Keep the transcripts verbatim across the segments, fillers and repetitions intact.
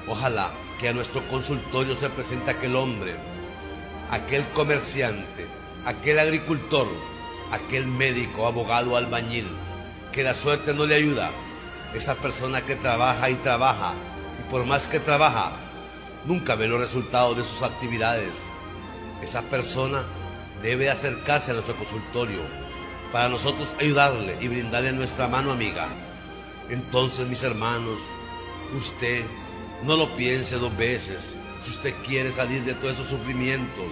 Ojalá que a nuestro consultorio se presente aquel hombre, aquel comerciante, aquel agricultor, aquel médico, abogado, albañil, que la suerte no le ayuda. Esa persona que trabaja y trabaja, y por más que trabaja, nunca ve los resultados de sus actividades. Esa persona debe acercarse a nuestro consultorio para nosotros ayudarle y brindarle nuestra mano amiga. Entonces, mis hermanos, usted no lo piense dos veces. Si usted quiere salir de todos esos sufrimientos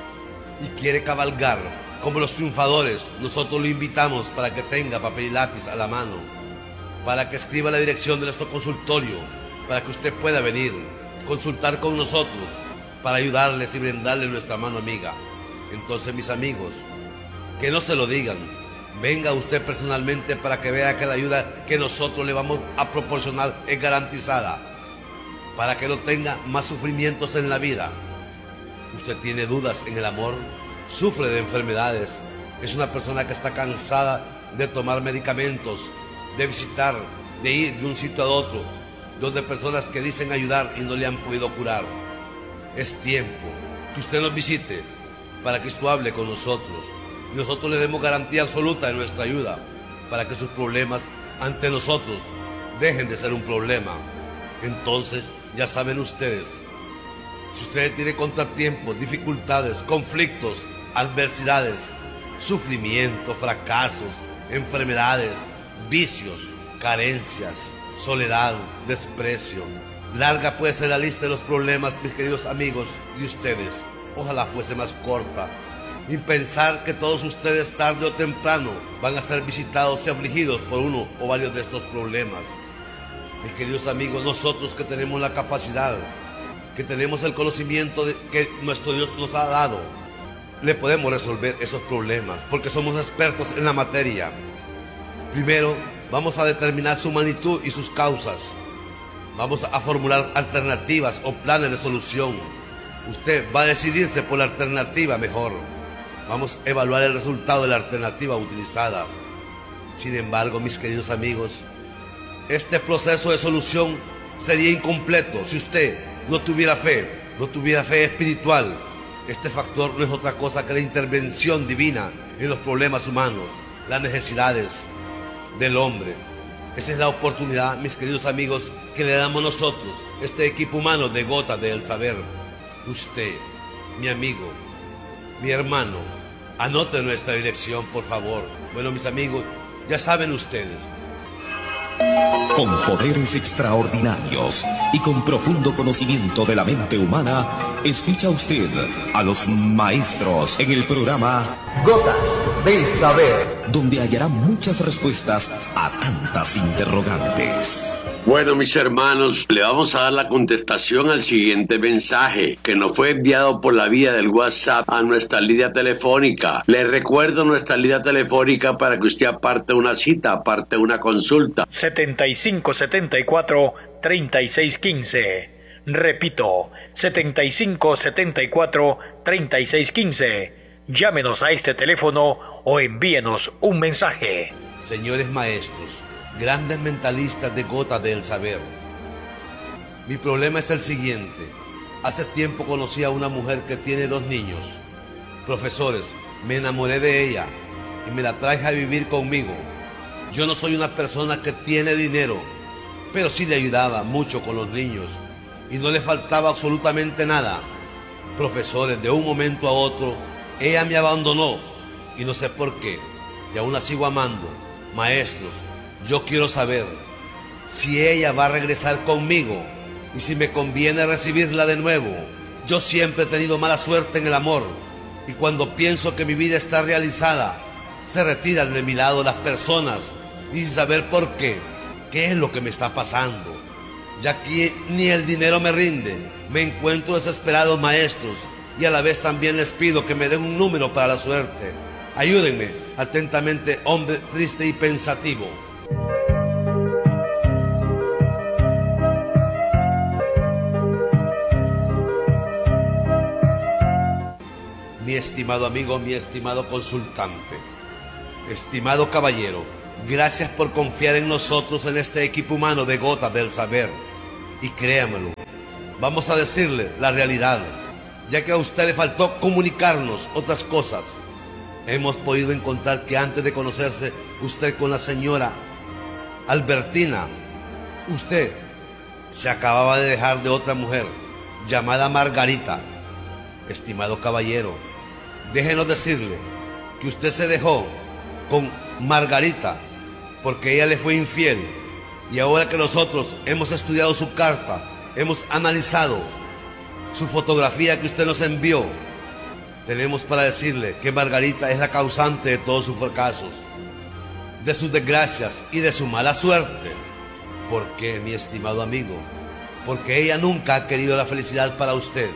y quiere cabalgar como los triunfadores, nosotros lo invitamos para que tenga papel y lápiz a la mano, para que escriba la dirección de nuestro consultorio, para que usted pueda venir, consultar con nosotros, para ayudarles y brindarle nuestra mano amiga. Entonces, mis amigos, que no se lo digan, venga usted personalmente para que vea que la ayuda que nosotros le vamos a proporcionar es garantizada, para que no tenga más sufrimientos en la vida. Usted tiene dudas en el amor, sufre de enfermedades, es una persona que está cansada de tomar medicamentos, de visitar, de ir de un sitio a otro, donde personas que dicen ayudar y no le han podido curar. Es tiempo que usted nos visite para que usted hable con nosotros y nosotros le demos garantía absoluta de nuestra ayuda para que sus problemas ante nosotros dejen de ser un problema. Entonces, ya saben ustedes, si ustedes tienen contratiempos, dificultades, conflictos, adversidades, sufrimiento, fracasos, enfermedades, vicios, carencias, soledad, desprecio, larga puede ser la lista de los problemas, mis queridos amigos, de ustedes. Ojalá fuese más corta. Y pensar que todos ustedes tarde o temprano van a ser visitados y afligidos por uno o varios de estos problemas. Mis queridos amigos, nosotros que tenemos la capacidad, que tenemos el conocimiento de, que nuestro Dios nos ha dado, le podemos resolver esos problemas, porque somos expertos en la materia. Primero, vamos a determinar su magnitud y sus causas. Vamos a formular alternativas o planes de solución. Usted va a decidirse por la alternativa mejor. Vamos a evaluar el resultado de la alternativa utilizada. Sin embargo, mis queridos amigos, este proceso de solución sería incompleto si usted no tuviera fe, no tuviera fe espiritual. Este factor no es otra cosa que la intervención divina en los problemas humanos, las necesidades del hombre. Esa es la oportunidad, mis queridos amigos, que le damos nosotros, este equipo humano de Gotas del Saber. Usted, mi amigo, mi hermano, anote nuestra dirección, por favor. Bueno, mis amigos, ya saben ustedes. Con poderes extraordinarios y con profundo conocimiento de la mente humana, escucha usted a los maestros en el programa Gotas del Saber, donde hallará muchas respuestas a tantas interrogantes. Bueno, mis hermanos, le vamos a dar la contestación al siguiente mensaje que nos fue enviado por la vía del WhatsApp a nuestra línea telefónica. Les recuerdo nuestra línea telefónica para que usted aparte una cita, aparte una consulta. setenta y cinco setenta y cuatro treinta y seis quince. Repito, setenta y cinco setenta y cuatro treinta y seis quince. Llámenos a este teléfono o envíenos un mensaje. Señores maestros, grandes mentalistas de Gotas del Saber, mi problema es el siguiente. Hace tiempo conocí a una mujer que tiene dos niños. Profesores, me enamoré de ella y me la traje a vivir conmigo. Yo no soy una persona que tiene dinero, pero sí le ayudaba mucho con los niños y no le faltaba absolutamente nada. Profesores, de un momento a otro, ella me abandonó y no sé por qué, y aún la sigo amando. Maestros, yo quiero saber si ella va a regresar conmigo y si me conviene recibirla de nuevo. Yo siempre he tenido mala suerte en el amor y cuando pienso que mi vida está realizada, se retiran de mi lado las personas y sin saber por qué, qué es lo que me está pasando. Ya que ni el dinero me rinde, me encuentro desesperado, maestros, y a la vez también les pido que me den un número para la suerte. Ayúdenme, atentamente, hombre triste y pensativo. Mi estimado amigo, mi estimado consultante, estimado caballero, gracias por confiar en nosotros, en este equipo humano de Gotas del Saber. Y créamelo, vamos a decirle la realidad, ya que a usted le faltó comunicarnos otras cosas. Hemos podido encontrar que antes de conocerse usted con la señora Albertina, usted se acababa de dejar de otra mujer llamada Margarita. Estimado caballero, déjenos decirle que usted se dejó con Margarita porque ella le fue infiel, y ahora que nosotros hemos estudiado su carta, hemos analizado su fotografía que usted nos envió, tenemos para decirle que Margarita es la causante de todos sus fracasos, de sus desgracias y de su mala suerte. ¿Por qué, mi estimado amigo? Porque ella nunca ha querido la felicidad para usted.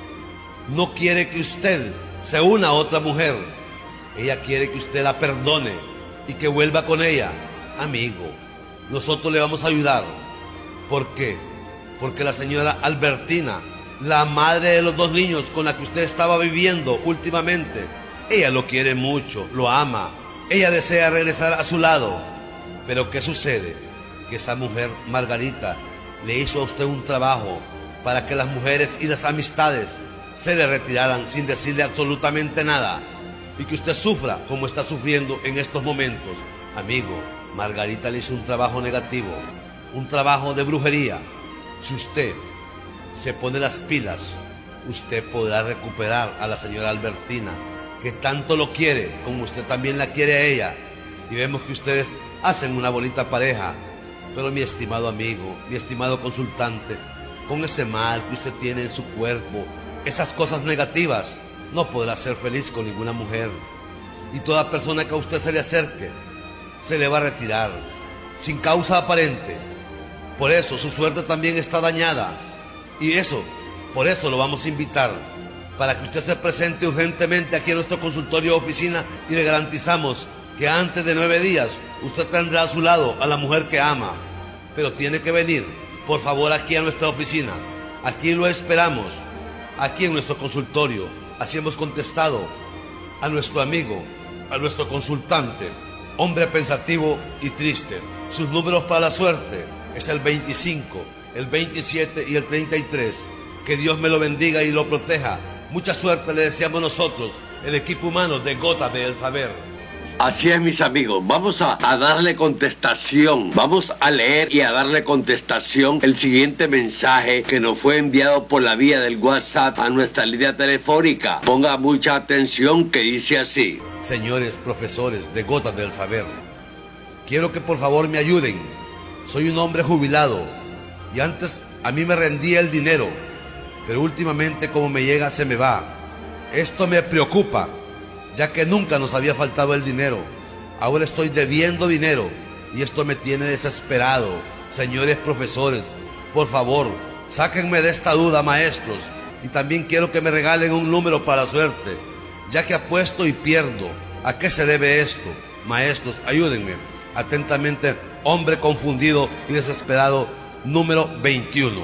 No quiere que usted se una a otra mujer. Ella quiere que usted la perdone y que vuelva con ella. Amigo, nosotros le vamos a ayudar. ¿Por qué? Porque la señora Albertina, la madre de los dos niños con la que usted estaba viviendo últimamente, ella lo quiere mucho, lo ama. Ella desea regresar a su lado. Pero ¿qué sucede? Que esa mujer, Margarita, le hizo a usted un trabajo para que las mujeres y las amistades se le retiraran sin decirle absolutamente nada, y que usted sufra como está sufriendo en estos momentos. Amigo, Margarita le hizo un trabajo negativo, un trabajo de brujería. Si usted se pone las pilas, usted podrá recuperar a la señora Albertina, que tanto lo quiere como usted también la quiere a ella, y vemos que ustedes hacen una bonita pareja. Pero mi estimado amigo, mi estimado consultante, con ese mal que usted tiene en su cuerpo, esas cosas negativas, no podrá ser feliz con ninguna mujer. Y toda persona que a usted se le acerque, se le va a retirar, sin causa aparente. Por eso su suerte también está dañada. Y eso, por eso lo vamos a invitar, para que usted se presente urgentemente aquí en nuestro consultorio o oficina, y le garantizamos que antes de nueve días usted tendrá a su lado a la mujer que ama. Pero tiene que venir, por favor, aquí a nuestra oficina. Aquí lo esperamos, aquí en nuestro consultorio. Así hemos contestado a nuestro amigo, a nuestro consultante, hombre pensativo y triste. Sus números para la suerte es el veinticinco, el veintisiete y el treinta y tres. Que Dios me lo bendiga y lo proteja. Mucha suerte le deseamos nosotros, el equipo humano de Gotas del Saber. Así es, mis amigos, vamos a, a darle contestación, vamos a leer y a darle contestación el siguiente mensaje que nos fue enviado por la vía del WhatsApp a nuestra línea telefónica. Ponga mucha atención, que dice así. Señores profesores de Gotas del Saber, quiero que por favor me ayuden. Soy un hombre jubilado y antes a mí me rendía el dinero, pero últimamente como me llega se me va. Esto me preocupa, ya que nunca nos había faltado el dinero. Ahora estoy debiendo dinero y esto me tiene desesperado. Señores profesores, por favor, sáquenme de esta duda, maestros. Y también quiero que me regalen un número para la suerte, ya que apuesto y pierdo. ¿A qué se debe esto? Maestros, ayúdenme. Atentamente, hombre confundido y desesperado, número veintiuno.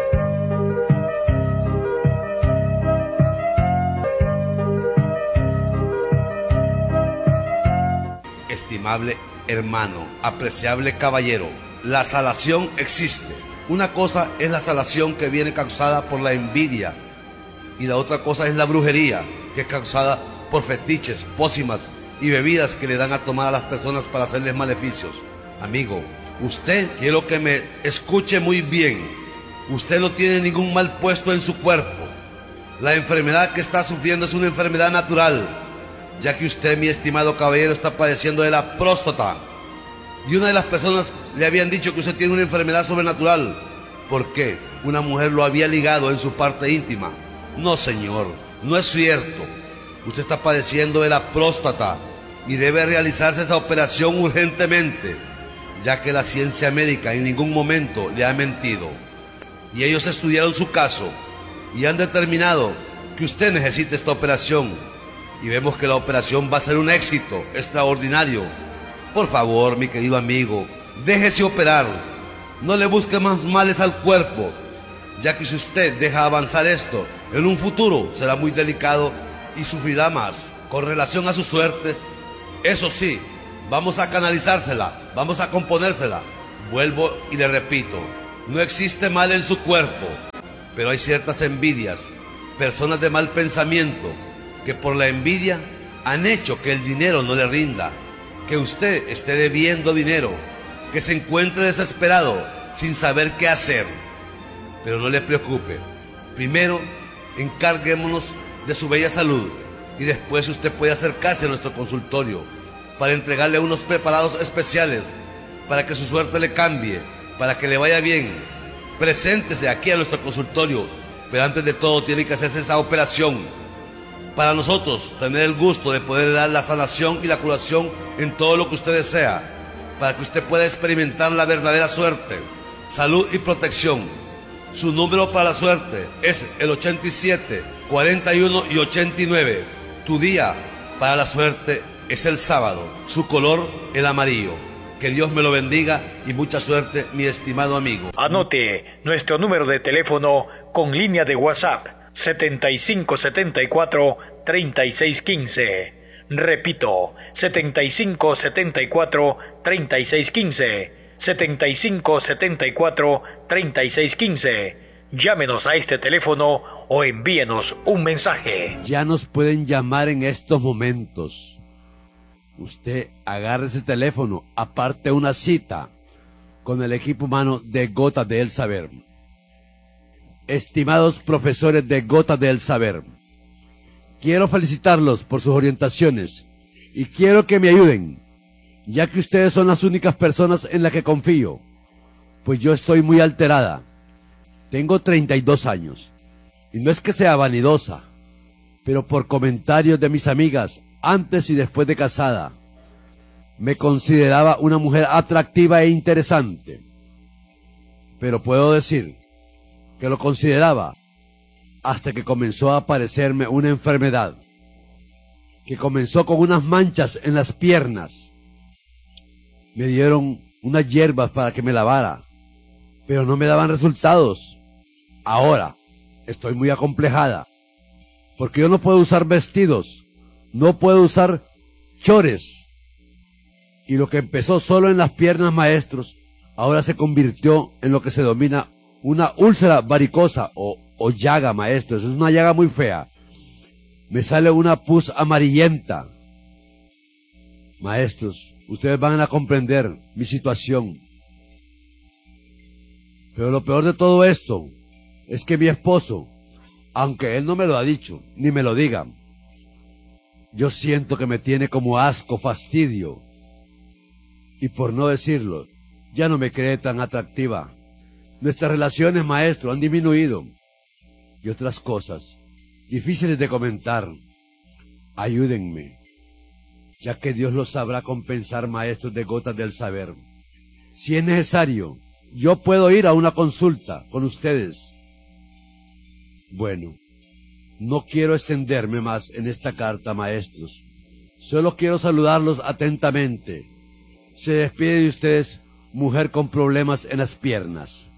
Estimable hermano, apreciable caballero, la salación existe. Una cosa es la salación que viene causada por la envidia, y la otra cosa es la brujería, que es causada por fetiches, pócimas y bebidas que le dan a tomar a las personas para hacerles maleficios. Amigo, usted, quiero que me escuche muy bien, usted no tiene ningún mal puesto en su cuerpo. La enfermedad que está sufriendo es una enfermedad natural, ya que usted, mi estimado caballero, está padeciendo de la próstata. Y una de las personas le habían dicho que usted tiene una enfermedad sobrenatural. ¿Por qué? Una mujer lo había ligado en su parte íntima. No, señor, no es cierto. Usted está padeciendo de la próstata y debe realizarse esa operación urgentemente, ya que la ciencia médica en ningún momento le ha mentido. Y ellos estudiaron su caso y han determinado que usted necesita esta operación. Y vemos que la operación va a ser un éxito extraordinario. Por favor, mi querido amigo, déjese operar. No le busque más males al cuerpo, ya que si usted deja avanzar esto, en un futuro será muy delicado y sufrirá más. Con relación a su suerte, eso sí, vamos a canalizársela, vamos a componérsela. Vuelvo y le repito, no existe mal en su cuerpo, pero hay ciertas envidias, personas de mal pensamiento, que por la envidia han hecho que el dinero no le rinda, que usted esté debiendo dinero, que se encuentre desesperado sin saber qué hacer. Pero no le preocupe, primero encarguémonos de su bella salud y después usted puede acercarse a nuestro consultorio para entregarle unos preparados especiales para que su suerte le cambie, para que le vaya bien. Preséntese aquí a nuestro consultorio, pero antes de todo tiene que hacerse esa operación. Para nosotros tener el gusto de poder dar la sanación y la curación en todo lo que usted desea, para que usted pueda experimentar la verdadera suerte, salud y protección. Su número para la suerte es el ochenta y siete, cuarenta y uno y ochenta y nueve. Tu día para la suerte es el sábado, su color el amarillo. Que Dios me lo bendiga y mucha suerte, mi estimado amigo. Anote nuestro número de teléfono con línea de WhatsApp setenta y cinco setenta y cuatro treinta y seis quince. Repito, setenta y cinco setenta y cuatro treinta y seis quince. setenta y cinco setenta y cuatro treinta y seis quince. Llámenos a este teléfono o envíenos un mensaje. Ya nos pueden llamar en estos momentos. Usted agarre ese teléfono, aparte una cita con el equipo humano de Gotas del Saber. Estimados profesores de Gotas del Saber, quiero felicitarlos por sus orientaciones y quiero que me ayuden, ya que ustedes son las únicas personas en las que confío, pues yo estoy muy alterada. Tengo treinta y dos años, y no es que sea vanidosa, pero por comentarios de mis amigas, antes y después de casada, me consideraba una mujer atractiva e interesante. Pero puedo decir que lo consideraba hasta que comenzó a aparecerme una enfermedad, que comenzó con unas manchas en las piernas. Me dieron unas hierbas para que me lavara, pero no me daban resultados. Ahora estoy muy acomplejada, porque yo no puedo usar vestidos, no puedo usar chores, y lo que empezó solo en las piernas, maestros, ahora se convirtió en lo que se denomina una úlcera varicosa o, o llaga, maestros. Es una llaga muy fea. Me sale una pus amarillenta. Maestros, ustedes van a comprender mi situación. Pero lo peor de todo esto es que mi esposo, aunque él no me lo ha dicho, ni me lo diga, yo siento que me tiene como asco, fastidio. Y por no decirlo, ya no me cree tan atractiva. Nuestras relaciones, maestro, han disminuido. Y otras cosas, difíciles de comentar. Ayúdenme, ya que Dios los sabrá compensar, maestros de Gotas del Saber. Si es necesario, yo puedo ir a una consulta con ustedes. Bueno, no quiero extenderme más en esta carta, maestros. Solo quiero saludarlos atentamente. Se despide de ustedes, mujer con problemas en las piernas.